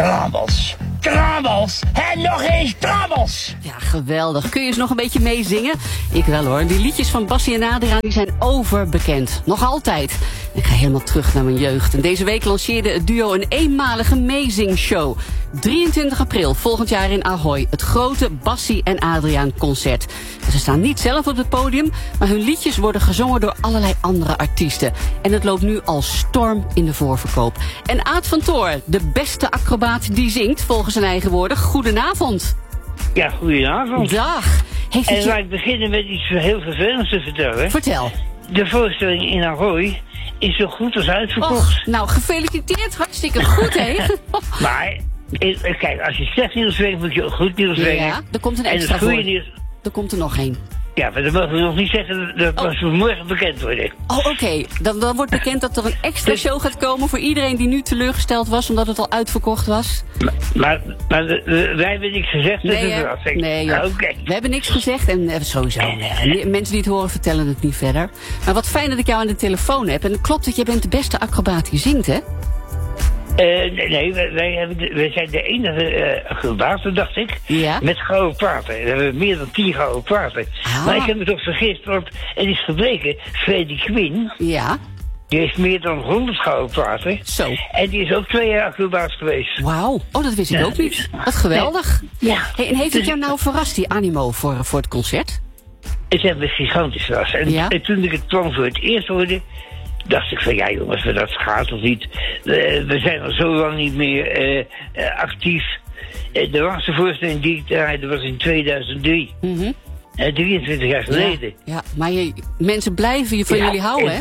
Trabbels. Trabbels. En nog eens trabbels. Ja, geweldig. Kun je eens nog een beetje meezingen? Ik wel hoor. Die liedjes van Bassie en Adriaan die zijn overbekend. Nog altijd. Ik ga helemaal terug naar mijn jeugd. En deze week lanceerde het duo een eenmalige meezingshow. 23 april volgend jaar in Ahoy. Het grote Bassie en Adriaan concert. En ze staan niet zelf op het podium, maar hun liedjes worden gezongen door allerlei andere artiesten. En het loopt nu al storm in de voorverkoop. En Aad van Toor, de beste acrobaat die zingt, volgens zijn eigen woorden. Goedenavond. Ja, goedenavond. Dag. En laat ik beginnen met iets heel vervelends te vertellen. Vertel. De voorstelling in Ahoy is zo goed als uitverkocht. Och, nou, gefeliciteerd. Hartstikke goed, hè? Maar, kijk, als je slecht nieuws brengt, moet je ook goed nieuws brengen. Ja, er komt een extra voor. Er komt er nog één. Ja, maar dat mogen we nog niet zeggen. Dat pas morgen bekend worden. Oh, oké. Dan wordt bekend dat er een extra show gaat komen voor iedereen die nu teleurgesteld was omdat het al uitverkocht was. Maar wij hebben niks gezegd. Nee, joh. Okay. We hebben niks gezegd en sowieso. Mensen die het horen vertellen het niet verder. Maar wat fijn dat ik jou aan de telefoon heb. En het klopt dat jij bent de beste acrobaat die zingt, hè? Nee, wij zijn de enige acrobaten, dacht ik, met gouden platen. We hebben meer dan 10 gouden platen. Ah. Maar ik heb me toch vergist, want het is gebleken, Freddie Quinn, die heeft meer dan 100 gouden platen. Zo. En die is ook 2 jaar acrobaat geweest. Wauw, oh, dat wist ik ook niet. Wat geweldig. Nee. Ja. Hey, en heeft het jou nou verrast, die animo voor het concert? Het heeft me gigantisch verrast. En toen ik het plan voor het eerst hoorde, dacht ik van, ja jongens, dat gaat of niet. We zijn al zo lang niet meer actief. De laatste voorstelling die ik draaide was in 2003. 23 jaar geleden. Ja, maar mensen blijven van jullie houden, hè?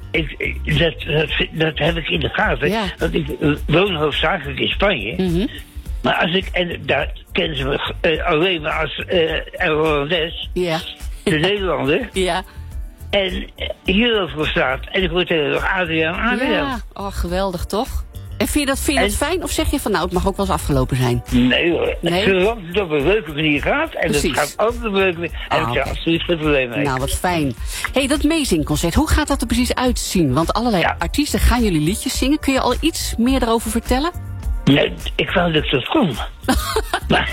Dat heb ik in de gaten. Ja. Want ik woon hoofdzakelijk in Spanje. Maar als en daar kennen ze me alleen maar als Hollandes. Ja. De Nederlander. Ja. En hierover staat. En ik hoor tegen nog Adriaan. Ja, oh, geweldig toch? En vind je dat fijn? Of zeg je van nou, het mag ook wel eens afgelopen zijn? Nee hoor. Zolang het op een leuke manier gaat. En precies. het gaat ook op een leuke manier. Heb ik er absoluut geen probleem mee. Nou, wat fijn. Hey, dat meezingconcert, hoe gaat dat er precies uitzien? Want allerlei artiesten gaan jullie liedjes zingen. Kun je al iets meer erover vertellen? Nee, ik wou dat dat kon. Maar,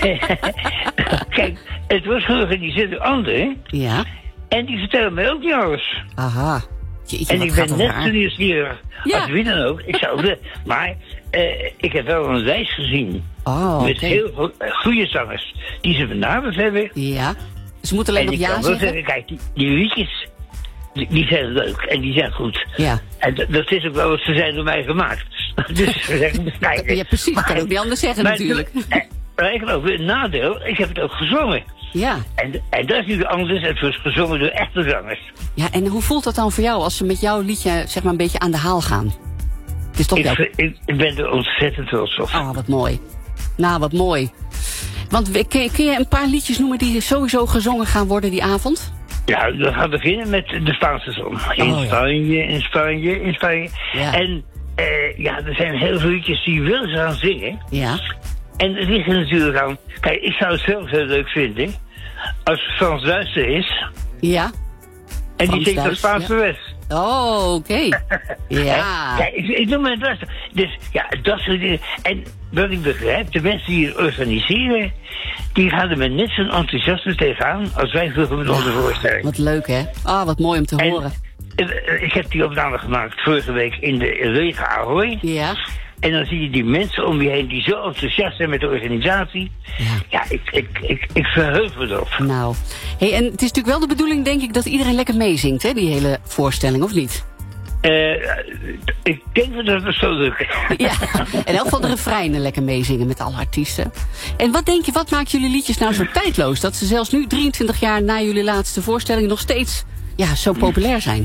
kijk, het wordt georganiseerd door anderen. Ja. En die vertellen mij ook niet alles. Aha. En ik ben net zo nieuwsgierig. Ja. Als wie dan ook. Ik zou maar ik heb wel een lijst gezien. Oh, met heel goede zangers. Die ze benaderd hebben. Ja. Ze moeten alleen nog ja zeggen. Kijk, die liedjes, die zijn leuk. En die zijn goed. Ja. En dat is ook wel wat ze zijn door mij gemaakt. Dus we zeggen bescheiden. Ja, precies. Dat kan ik niet anders zeggen natuurlijk. Maar ik heb ook een nadeel. Ik heb het ook gezongen. Ja. En dat is nu anders. Het was gezongen door echte zangers. Ja, en hoe voelt dat dan voor jou als ze met jouw liedje zeg maar een beetje aan de haal gaan? Het is toch ik ben er ontzettend trots op. Oh, wat mooi. Nou, wat mooi. Want kun je een paar liedjes noemen die sowieso gezongen gaan worden die avond? Ja, we gaan beginnen met de Spaanse zon. In Spanje. Ja. En er zijn heel veel liedjes die willen ze gaan zingen. Ja. En het ligt er natuurlijk aan. Kijk, ik zou het zelf heel leuk vinden als Frans Duister is. Ja. En die zingt de Spaanse West. Oh, oké. Ja. Kijk, ik doe mijn best. Dus ja, dat soort dingen. En wat ik begrijp, de mensen die het organiseren, die gaan er met net zo'n enthousiasme tegenaan als wij vroeger met onze voorstelling. Wat leuk, hè? Ah, wat mooi om te horen. Ik heb die opname gemaakt vorige week in de lege Ahoy. Ja. En dan zie je die mensen om je heen die zo enthousiast zijn met de organisatie. Ja, ik verheug me erop. Nou, hey, en het is natuurlijk wel de bedoeling, denk ik, dat iedereen lekker meezingt, hè, die hele voorstelling, of niet? Ik denk dat het zo lukt. Ja, in elk geval de refreinen lekker meezingen met alle artiesten. En wat denk je, wat maakt jullie liedjes nou zo tijdloos? Dat ze zelfs nu, 23 jaar na jullie laatste voorstelling, nog steeds zo populair zijn?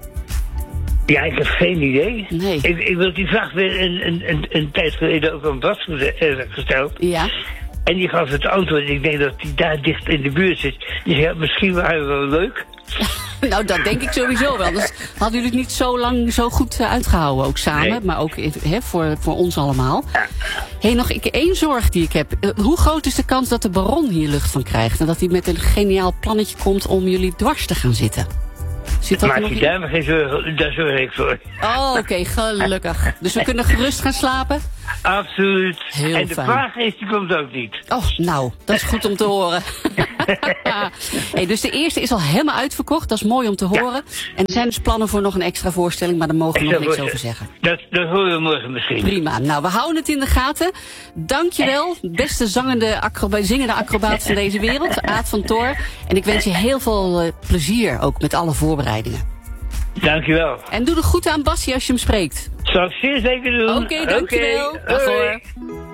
Ja, ik heb geen idee. Nee. Ik wil die vraag weer een tijd geleden ook aan Bas gesteld. Ja. En die gaf het antwoord. Ik denk dat hij daar dicht in de buurt zit. Die zei, misschien waren we wel leuk. Nou, dat denk ik sowieso wel. Dus hadden jullie het niet zo lang zo goed uitgehouden, ook samen. Nee. Maar ook voor ons allemaal. Ja. Hey, nog één zorg die ik heb. Hoe groot is de kans dat de baron hier lucht van krijgt? En dat hij met een geniaal plannetje komt om jullie dwars te gaan zitten? Maak je daar geen zorgen, daar zorg ik voor. Oh, oké, gelukkig. Dus we kunnen gerust gaan slapen? Absoluut. Heel en de fijn. vraaggeest die komt ook niet. Oh, nou, dat is goed om te horen. Hey, dus de eerste is al helemaal uitverkocht. Dat is mooi om te horen. En er zijn dus plannen voor nog een extra voorstelling, maar daar mogen we nog niks over zeggen. Dat horen we morgen misschien. Prima. Nou, we houden het in de gaten. Dankjewel. Beste zingende acrobaat van deze wereld, Aad van Toor. En ik wens je heel veel plezier ook met alle voorbereidingen. Dankjewel. En doe de groeten aan Bassie als je hem spreekt. Zal ik zeer zeker doen. Oké, dankjewel. Dag hoor.